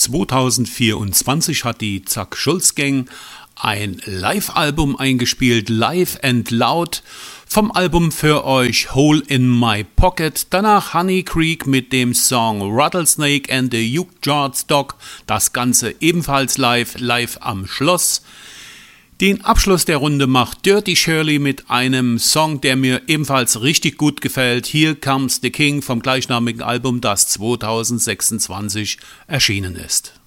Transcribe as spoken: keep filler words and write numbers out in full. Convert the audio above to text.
zweitausendvierundzwanzig hat die Zack Schulz Gang ein Live-Album eingespielt, Live and Loud, vom Album für euch Hole in My Pocket, danach Honey Creek mit dem Song Rattlesnake and the Jukeyard Dog, das Ganze ebenfalls live, live am Schloss. Den Abschluss der Runde macht Dirty Shirley mit einem Song, der mir ebenfalls richtig gut gefällt, Here Comes the King vom gleichnamigen Album, das zweitausendsechsundzwanzig erschienen ist.